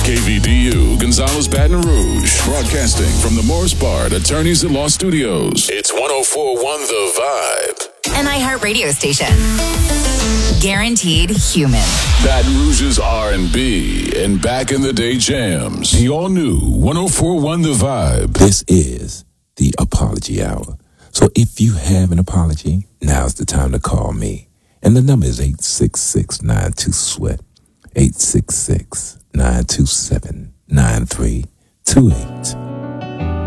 KVDU, Gonzales, Baton Rouge. Broadcasting from the Morris Bard Attorneys at Law Studios. It's 104.1 The Vibe. An iHeartRadio station. Guaranteed human. Baton Rouge's R&B and back in the day jams. The all new 104.1 The Vibe. This is the Apology Hour. So if you have an apology, now's the time to call me. And the number is 866-92-SWEAT. 866-927-9328.